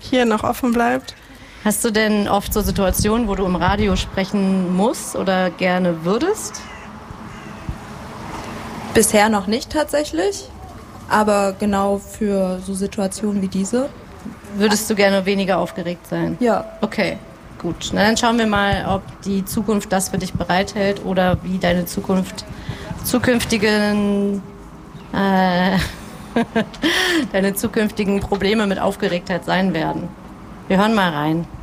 hier noch offen bleibt. Hast du denn oft so Situationen, wo du im Radio sprechen musst oder gerne würdest? Bisher noch nicht tatsächlich, aber genau für so Situationen wie diese. Würdest du gerne weniger aufgeregt sein? Ja. Okay, gut. Na, dann schauen wir mal, ob die Zukunft das für dich bereithält oder wie deine zukünftigen deine zukünftigen Probleme mit Aufgeregtheit sein werden. Wir hören mal rein.